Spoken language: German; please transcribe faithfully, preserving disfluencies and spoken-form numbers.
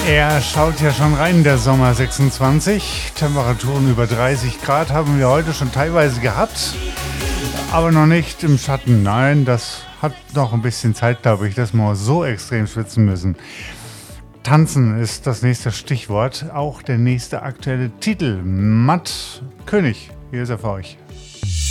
Er schaut ja schon rein, der Sommer sechsundzwanzig. Temperaturen über dreißig Grad haben wir heute schon teilweise gehabt, aber noch nicht im Schatten. Nein, das hat noch ein bisschen Zeit, glaube ich, dass wir so extrem schwitzen müssen. Tanzen ist das nächste Stichwort, auch der nächste aktuelle Titel. Matt König, hier ist er für euch.